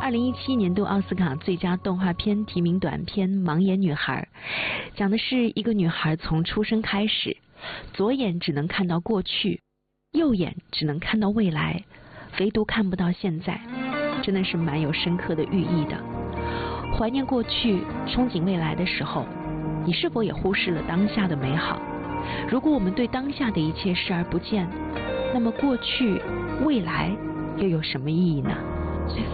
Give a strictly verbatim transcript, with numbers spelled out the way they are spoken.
二零一七年度奥斯卡最佳动画片提名短片《盲眼女孩》，讲的是一个女孩从出生开始，左眼只能看到过去，右眼只能看到未来，唯独看不到现在，真的是蛮有深刻的寓意的。怀念过去，憧憬未来的时候，你是否也忽视了当下的美好？如果我们对当下的一切视而不见，那么过去、未来又有什么意义呢？